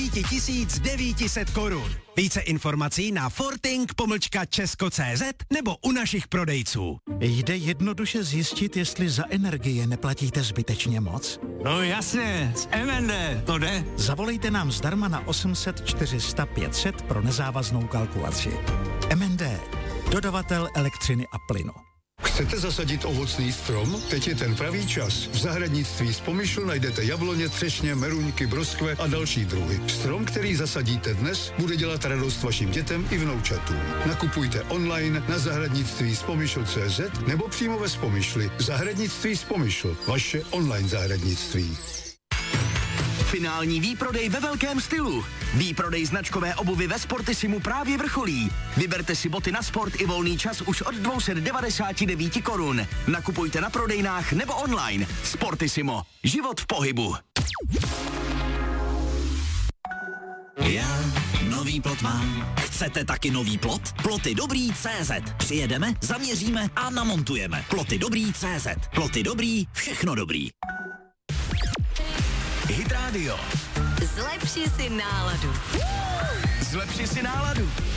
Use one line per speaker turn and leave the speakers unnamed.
9 korun. Více informací na forting-česko.cz nebo u našich prodejců.
Jde jednoduše zjistit, jestli za energie neplatíte zbytečně moc?
No jasně, z MND, to jde.
Zavolejte nám zdarma na 800 400 500 pro nezávaznou kalkulaci. MND, dodavatel elektřiny a plynu.
Chcete zasadit ovocný strom? Teď je ten pravý čas. V zahradnictví z Pomyšl najdete jabloně, třešně, meruňky, broskve a další druhy. Strom, který zasadíte dnes, bude dělat radost vašim dětem i vnoučatům. Nakupujte online na zahradnictví z Pomyšl.cz nebo přímo ve Spomyšli. Zahradnictví z Pomyšl. Vaše online zahradnictví.
Finální výprodej ve velkém stylu. Výprodej značkové obuvy ve Sportissimu právě vrcholí. Vyberte si boty na sport i volný čas už od 299 korun. Nakupujte na prodejnách nebo online. Sportissimo. Život v pohybu.
Já nový plot mám. Chcete taky nový plot? Ploty dobrý CZ. Přijedeme, zaměříme a namontujeme. Ploty dobrý CZ. Ploty dobrý, všechno dobrý.
Hit Radio.
Zlepši si náladu.
Zlepši si náladu.